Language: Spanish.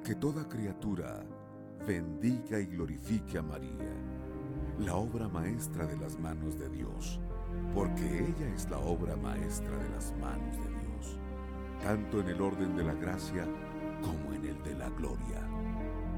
Que toda criatura bendiga y glorifique a María, la obra maestra de las manos de Dios, porque ella es la obra maestra de las manos de Dios, tanto en el orden de la gracia como en el de la gloria.